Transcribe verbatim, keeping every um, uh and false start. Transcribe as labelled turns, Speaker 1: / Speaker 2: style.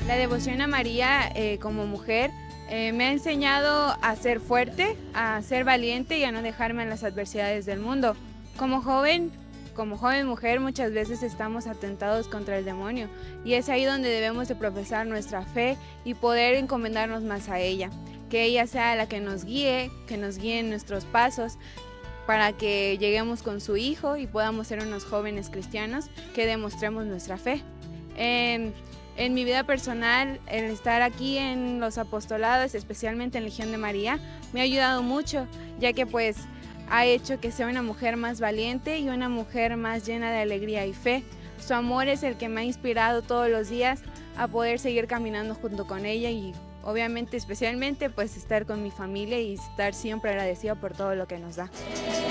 Speaker 1: La devoción a María eh, como mujer eh, me ha enseñado a ser fuerte, a ser valiente y a no dejarme en las adversidades del mundo. Como joven, como joven mujer muchas veces estamos atentados contra el demonio y es ahí donde debemos de profesar nuestra fe y poder encomendarnos más a ella. Que ella sea la que nos guíe, que nos guíe en nuestros pasos para que lleguemos con su hijo y podamos ser unos jóvenes cristianos que demostremos nuestra fe. Eh, En mi vida personal, el estar aquí en los apostolados, especialmente en Legión de María, me ha ayudado mucho, ya que pues ha hecho que sea una mujer más valiente y una mujer más llena de alegría y fe. Su amor es el que me ha inspirado todos los días a poder seguir caminando junto con ella y obviamente, especialmente, pues estar con mi familia y estar siempre agradecida por todo lo que nos da.